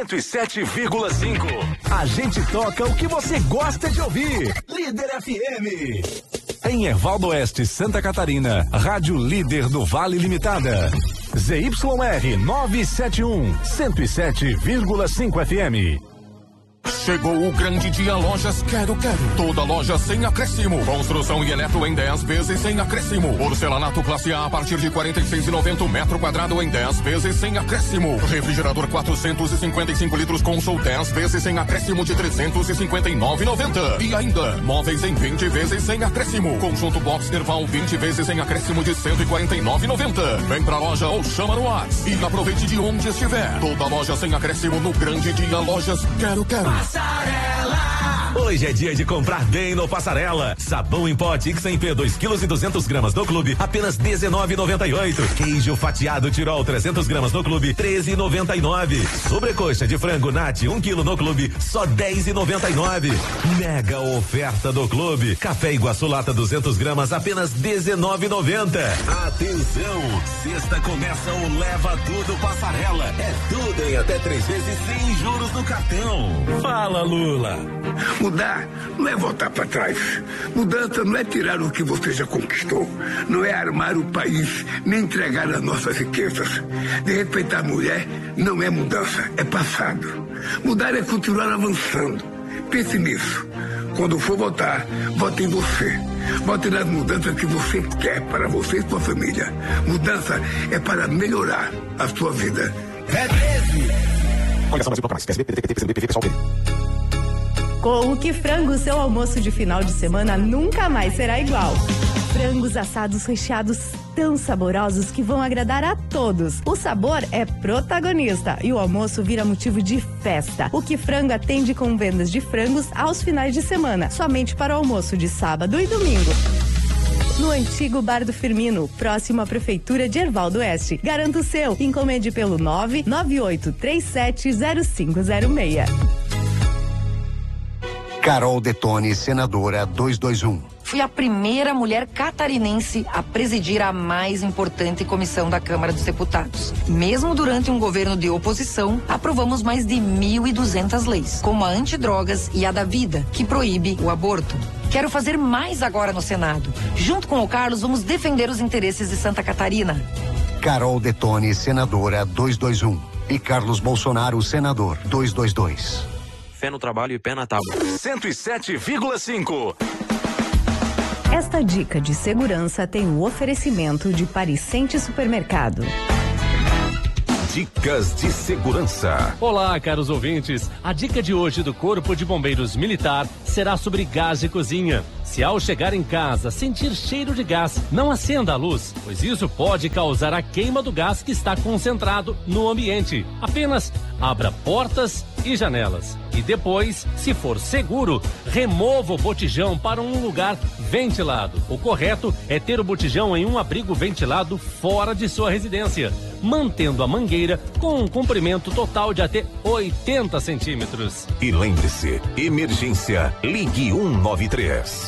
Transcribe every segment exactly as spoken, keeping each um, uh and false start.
cento e sete vírgula cinco. A gente toca o que você gosta de ouvir. Líder F M. Em Ervaldo Oeste, Santa Catarina, Rádio Líder do Vale Limitada. Z Y R novecentos e setenta e um, cento e sete vírgula cinco F M. Chegou o grande dia Lojas Quero Quero. Toda loja sem acréscimo. Construção e eletro em dez vezes sem acréscimo. Porcelanato classe A a partir de quarenta e seis reais e noventa centavos metro quadrado em dez vezes sem acréscimo. Refrigerador quatrocentos e cinquenta e cinco litros Consol dez vezes sem acréscimo de trezentos e cinquenta e nove reais e noventa centavos. E ainda, móveis em vinte vezes sem acréscimo. Conjunto Box Nerval vinte vezes sem acréscimo de cento e quarenta e nove reais e noventa centavos. Vem pra loja ou chama no WhatsApp e aproveite de onde estiver. Toda loja sem acréscimo no grande dia Lojas Quero Quero. Passarela! Hoje é dia de comprar bem no Passarela. Sabão em pó X cem P dois quilos e duzentos gramas no clube, apenas dezenove reais e noventa e oito centavos. Queijo fatiado Tirol trezentos gramas no clube, treze reais e noventa e nove centavos. Sobrecoxa de frango Nat um quilo no clube, só dez reais e noventa e nove centavos. Mega oferta do clube. Café Iguaçu lata duzentos gramas, apenas dezenove reais e noventa centavos. Atenção! Sexta começa o Leva Tudo Passarela. É tudo em até três vezes sem juros no cartão. Fala, Lula. Mudar não é voltar para trás. Mudança não é tirar o que você já conquistou. Não é armar o país, nem entregar as nossas riquezas. De respeitar a mulher não é mudança, é passado. Mudar é continuar avançando. Pense nisso. Quando for votar, vote em você. Vote nas mudanças que você quer para você e sua família. Mudança é para melhorar a sua vida. É treze. Coligação Brasil Toca Mais. P S B, P D T, P D T, P S B, P D T. Com o Que Frango, seu almoço de final de semana nunca mais será igual. Frangos assados recheados tão saborosos que vão agradar a todos. O sabor é protagonista e o almoço vira motivo de festa. O Que Frango atende com vendas de frangos aos finais de semana, somente para o almoço de sábado e domingo. No antigo Bar do Firmino, próximo à Prefeitura de Ervaldo Oeste. Garanta o seu. Encomende pelo nove nove oito três sete zero cinco zero seis. Carol Detone, senadora duzentos e vinte e um. Fui a primeira mulher catarinense a presidir a mais importante comissão da Câmara dos Deputados. Mesmo durante um governo de oposição, aprovamos mais de mil e duzentas leis, como a antidrogas e a da vida, que proíbe o aborto. Quero fazer mais agora no Senado. Junto com o Carlos, vamos defender os interesses de Santa Catarina. Carol Detone, senadora duzentos e vinte e um. E Carlos Bolsonaro, senador duzentos e vinte e dois. Fé no trabalho e pé na tábua. cento e sete vírgula cinco. Esta dica de segurança tem o oferecimento de Pariscente Supermercado. Dicas de segurança. Olá, caros ouvintes. A dica de hoje do Corpo de Bombeiros Militar será sobre gás de cozinha. Se ao chegar em casa sentir cheiro de gás, não acenda a luz, pois isso pode causar a queima do gás que está concentrado no ambiente. Apenas abra portas e janelas. E depois, se for seguro, remova o botijão para um lugar ventilado. O correto é ter o botijão em um abrigo ventilado fora de sua residência, mantendo a mangueira com um comprimento total de até oitenta centímetros. E lembre-se, emergência, ligue um nove três.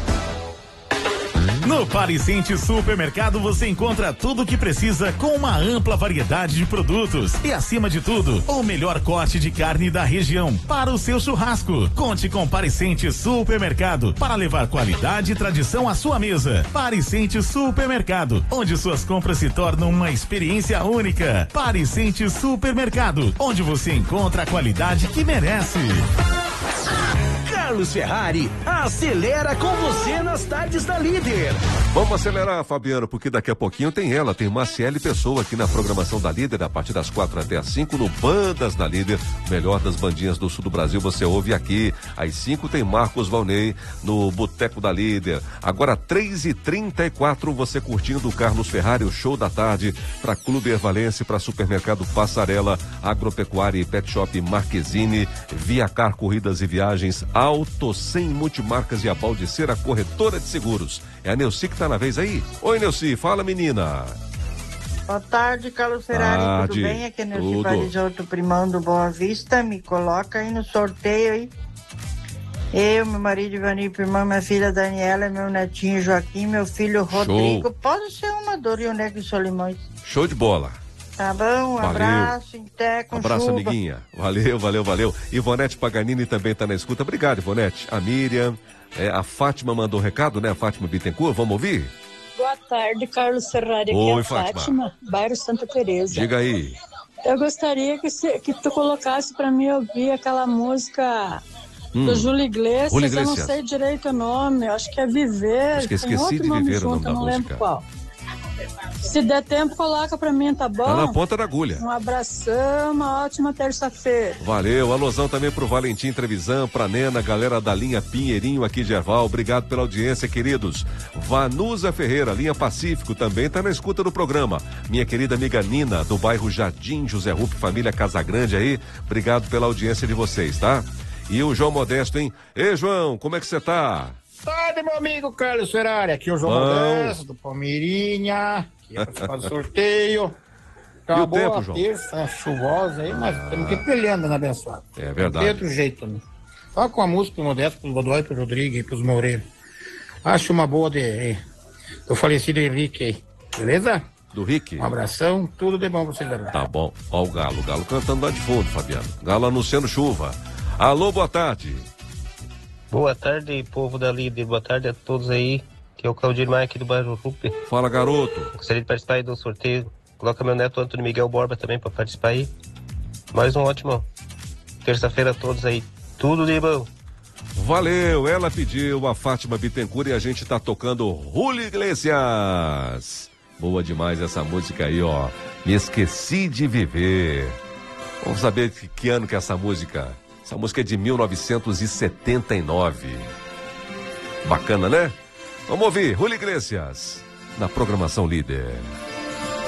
No Pariscente Supermercado você encontra tudo o que precisa com uma ampla variedade de produtos e, acima de tudo, o melhor corte de carne da região para o seu churrasco. Conte com Pariscente Supermercado para levar qualidade e tradição à sua mesa. Pariscente Supermercado, onde suas compras se tornam uma experiência única. Pariscente Supermercado, onde você encontra a qualidade que merece. Carlos Ferrari, acelera com você nas tardes da Líder. Vamos acelerar, Fabiano, porque daqui a pouquinho tem ela, tem Marciele Pessoa aqui na programação da Líder, a partir das quatro até as cinco, no Bandas da Líder, melhor das bandinhas do sul do Brasil, você ouve aqui. Às cinco tem Marcos Valnei no Boteco da Líder. Agora, três e trinta e quatro, você curtindo o Carlos Ferrari, o show da tarde, para Clube Ervalense, para Supermercado Passarela, Agropecuária e Pet Shop Marquezine, Viacar Corridas e Viagens, Auto cem Multimarcas e a Baldiceira Corretora de Seguros. É a Neuci que tá na vez aí? Oi, Neuci, fala, menina. Boa tarde, Carlos Ferrari, tarde. Tudo bem? Aqui é Neuci Parisoto, primão do Boa Vista. Me coloca aí no sorteio aí. Eu, meu marido Ivanir, irmã, minha filha Daniela, meu netinho Joaquim, meu filho Rodrigo. Show. Pode ser uma Dorionec e Solimões. Show de bola. Tá bom, um Valeu. abraço, até com Abraço, chuva. amiguinha. Valeu, valeu, valeu. Ivonete Paganini também está na escuta. Obrigado, Ivonete. A Miriam, é, a Fátima mandou um recado, né? A Fátima Bittencourt, vamos ouvir? Boa tarde, Carlos Ferrari. Aqui Oi, é a Fátima. Fátima, bairro Santa Teresa. Diga aí. Eu gostaria que, se, que tu colocasse pra mim ouvir aquela música Hum. do Júlio Iglesias. Júlio Eu não Iglesias. sei direito o nome, eu acho que é Viver. Acho que tem esqueci outro de nome Viver o nome junto, da eu não música. lembro qual. Se der tempo, coloca pra mim, tá bom? Tá na ponta da agulha. Um abração, uma ótima terça-feira. Valeu, alusão também pro Valentim Trevisan, pra Nena, galera da linha Pinheirinho aqui de Erval. Obrigado pela audiência, queridos. Vanusa Ferreira, linha Pacífico, também tá na escuta do programa. Minha querida amiga Nina, do bairro Jardim José Rupp, família Casagrande aí. Obrigado pela audiência de vocês, tá? E o João Modesto, hein? Ei, João, como é que você tá? Tarde, meu amigo Carlos Ferrari. Aqui é o João Bom. Modesto, do Palmeirinha, que ia participar do sorteio. Tá E o boa tempo, João? terça chuvosa aí, mas temos que ir peleando, né, abençoado? É Não verdade. tem outro jeito, né? Só com a música pro Modesto, pro Godoy, pro Rodrigues e pros Moreira. Acho uma boa de, do falecido Henrique aí. Beleza? Do Rick. Um abração, tudo de bom pra vocês. Galera. Tá bom. Ó o Galo, o Galo cantando lá de fundo, Fabiano. Galo anunciando chuva. Alô, boa tarde. Boa tarde, povo da Líder. Boa tarde a todos aí. Que é o Claudir Maia aqui do bairro Rupe. Fala, garoto. Gostaria de participar aí do sorteio. Coloca meu neto Antônio Miguel Borba também para participar aí. Mais um ótimo terça-feira a todos aí. Tudo de bom. Valeu, ela pediu a Fátima Bittencourt e a gente tá tocando Julio Iglesias. Boa demais essa música aí, ó. Me esqueci de viver. Vamos saber que, que ano que é essa música. Essa música é de mil novecentos e setenta e nove. Bacana, né? Vamos ouvir Julio Iglesias na programação Líder.